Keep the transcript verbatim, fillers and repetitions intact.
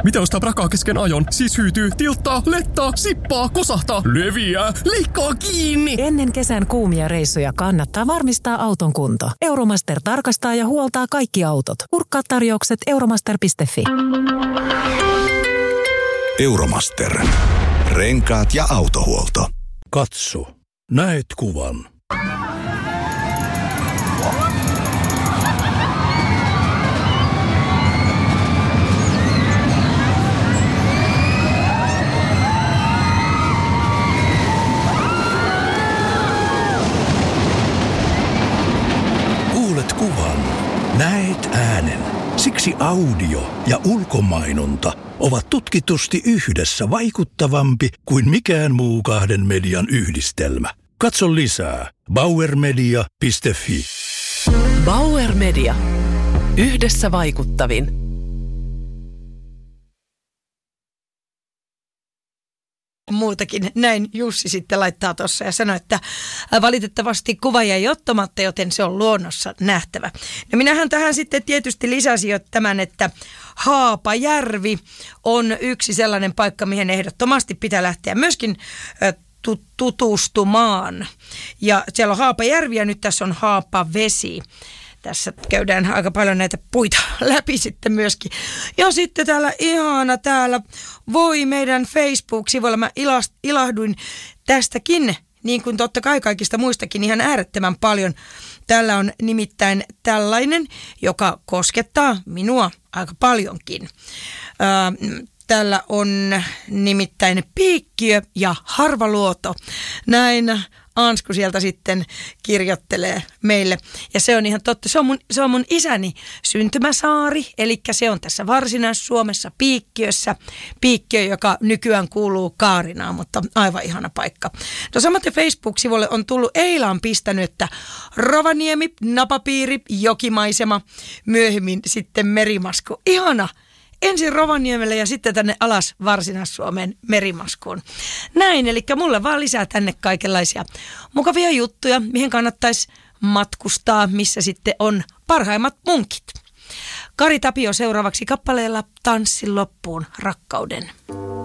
Mitä ostaa prakaa kesken ajon? Siis hyytyy, tilttaa, lettaa, sippaa, kosahtaa, leviää, leikkaa kiinni. Ennen kesän kuumia reissuja kannattaa varmistaa auton kunto. Euromaster tarkastaa ja huoltaa kaikki autot. Kurkkaa tarjoukset euromaster piste fi. Euromaster. Renkaat ja autohuolto. Katso. Näet kuvan. Kuulet kuvan. Näet äänen. Siksi audio ja ulkomainonta ovat tutkitusti yhdessä vaikuttavampi kuin mikään muu kahden median yhdistelmä. Katso lisää bauermedia piste fi. Bauer Media. Yhdessä vaikuttavin. Muutakin. Näin Jussi sitten laittaa tuossa ja sanoi, että valitettavasti kuva jäi ottamatta, joten se on luonnossa nähtävä. No minähän tähän sitten tietysti lisäsin jo tämän, että Haapajärvi on yksi sellainen paikka, mihin ehdottomasti pitää lähteä myöskin tutustumaan. Ja siellä on Haapajärvi ja nyt tässä on Haapavesi. Tässä käydään aika paljon näitä puita läpi sitten myöskin. Ja sitten täällä ihana täällä voi meidän Facebook-sivuilla. Mä ilahduin tästäkin, niin kuin totta kai kaikista muistakin ihan äärettömän paljon. Täällä on nimittäin tällainen, joka koskettaa minua aika paljonkin. Öö, Täällä on nimittäin Piikkiö ja Harvaluoto. Näin Ansku sieltä sitten kirjoittelee meille. Ja se on ihan totta. Se on mun, se on mun isäni syntymäsaari, eli se on tässä Varsinais-Suomessa Piikkiössä. Piikkiö, joka nykyään kuuluu Kaarinaan, mutta aivan ihana paikka. No samaten Facebook-sivulle on tullut, Eila on pistänyt, että Rovaniemi, napapiiri, jokimaisema, myöhemmin sitten Merimasku. Ihana! Ensin Rovaniemelle ja sitten tänne alas Varsinais-Suomeen Merimaskuun. Näin, eli mulle vaan lisää tänne kaikenlaisia mukavia juttuja, mihin kannattaisi matkustaa, missä sitten on parhaimmat munkit. Kari Tapio seuraavaksi kappaleella Tanssin loppuun rakkauden.